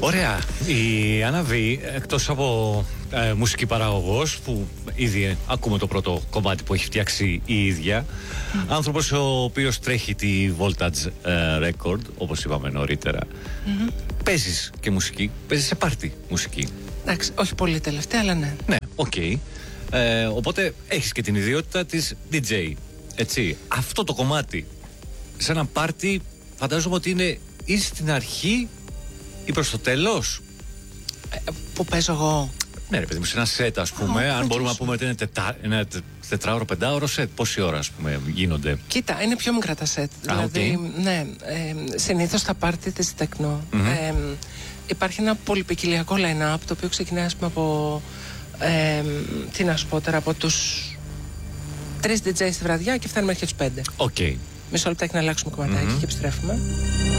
Ωραία. Η Άννα Β, εκτός από μουσική παραγωγός, που ήδη ακούμε το πρώτο κομμάτι που έχει φτιάξει η ίδια, άνθρωπος ο οποίος τρέχει τη Voltage Record, όπως είπαμε νωρίτερα. Παίζεις και μουσική, παίζεις σε πάρτι μουσική. Εντάξει, όχι πολύ τελευταία, αλλά ναι. Ναι, οκ. Οπότε έχεις και την ιδιότητα της DJ, έτσι. Αυτό το κομμάτι σε ένα πάρτι φαντάζομαι ότι είναι ή στην αρχή ή προς το τέλος. Που παίζω εγώ. Ναι ρε παιδί μου, σε ένα σετ ας πούμε, αν μπορούμε να πούμε ότι είναι ένα 4ωρο, 5ωρο σετ, πόση ώρα ας πούμε γίνονται? Κοίτα, είναι πιο μικρά τα σετ. Δηλαδή, ναι, συνήθως στα πάρτι της τεκνό υπάρχει ένα πολυπικιλιακό line-up, το οποίο ξεκινάει ας πούμε από τι να σου πω τώρα, από τους 3 DJ στη βραδιά και φτάνουμε μέχρι τους 5. Οκ. Μισό λεπτάκι να αλλάξουμε κομματάκι και επιστρέφουμε.